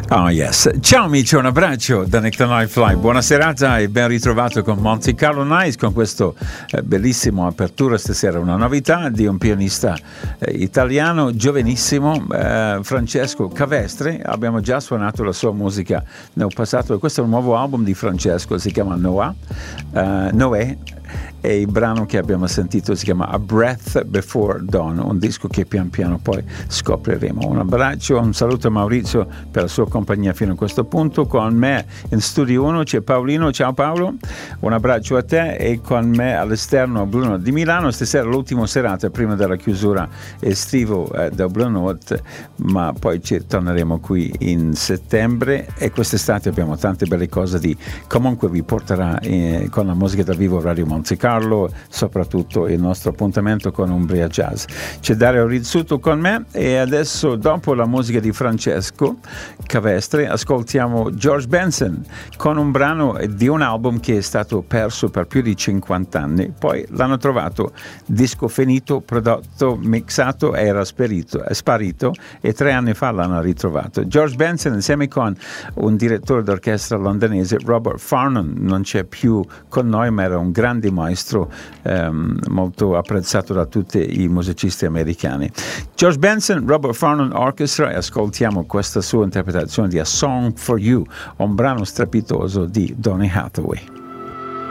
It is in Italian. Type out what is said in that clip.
Oh yes, ciao amici, un abbraccio da Nick the Nightfly, buona serata e ben ritrovato con Monte Carlo Nice con questo bellissimo apertura stasera, una novità di un pianista italiano giovanissimo, Francesco Cavestre. Abbiamo già suonato la sua musica nel passato, questo è un nuovo album di Francesco, si chiama Noè. E il brano che abbiamo sentito si chiama A Breath Before Dawn, un disco che pian piano poi scopriremo. Un abbraccio, un saluto a Maurizio per la sua compagnia fino a questo punto. Con me in Studio 1 c'è Paolino, ciao Paolo, un abbraccio a te, e con me all'esterno Bruno di Milano. Stasera l'ultima serata prima della chiusura estivo del Blue Note, ma poi ci torneremo qui in settembre, e quest'estate abbiamo tante belle cose comunque vi porterà con la musica dal vivo Radio Monte Carlo, soprattutto il nostro appuntamento con Umbria Jazz. C'è Dario Rizzuto con me, e adesso, dopo la musica di Francesco Cavestre, ascoltiamo George Benson con un brano di un album che è stato perso per più di 50 anni, poi l'hanno trovato disco finito, prodotto, mixato, era sparito, e 3 anni fa l'hanno ritrovato. George Benson insieme con un direttore d'orchestra londinese, Robert Farnon, non c'è più con noi, ma era un grande maestro, molto apprezzato da tutti i musicisti americani. George Benson, Robert Farnon Orchestra, e ascoltiamo questa sua interpretazione di A Song for You, un brano strepitoso di Donny Hathaway.